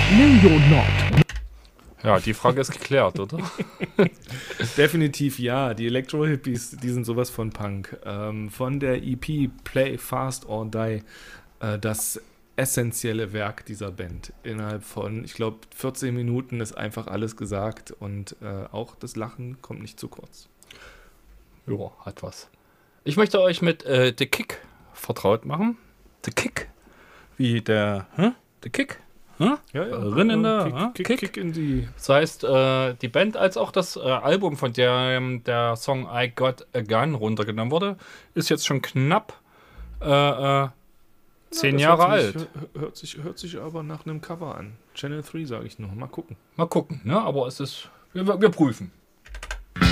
No, you're not. Ja, die Frage ist geklärt, oder? Definitiv ja. Die Elektro-Hippies, die sind sowas von Punk. Von der EP Play Fast or Die, das essentielle Werk dieser Band. Innerhalb von, ich glaube, 14 Minuten ist einfach alles gesagt und auch das Lachen kommt nicht zu kurz. Ja, hat was. Ich möchte euch mit The Kick vertraut machen. The Kick. Wie der, The Kick? Rinnen da, Kick in die... Das heißt, die Band als auch das Album, von dem der Song I Got a Gun runtergenommen wurde, ist jetzt schon knapp 10 Jahre alt. Hört sich aber nach einem Cover an. Channel 3 sage ich nur. Mal gucken. Mal gucken, ne? Aber es ist, wir prüfen.